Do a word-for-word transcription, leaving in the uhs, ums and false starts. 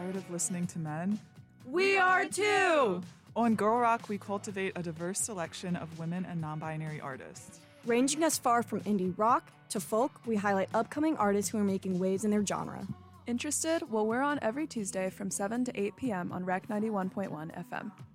tired of listening to men? We are too! On Girl Rock, we cultivate a diverse selection of women and non-binary artists. Ranging as far from indie rock to folk, we highlight upcoming artists who are making waves in their genre. Interested? Well, we're on every Tuesday from seven to eight p.m. on Rec ninety-one point one F M.